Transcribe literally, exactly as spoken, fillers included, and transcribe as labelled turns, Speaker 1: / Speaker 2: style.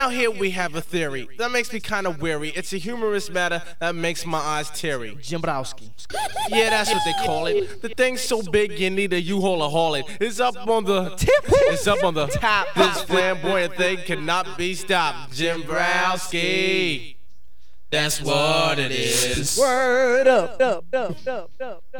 Speaker 1: Now here we have a theory that makes me kind of weary. It's a humorous matter that makes my eyes teary.
Speaker 2: Jimbrowski.
Speaker 1: Yeah, that's what they call it. The thing's so big you need a U-Haul or haul it. It's up on the tip. It's up on the top. This flamboyant thing cannot be stopped. Jimbrowski. That's what it is.
Speaker 2: Word up, up, up, up, up, up.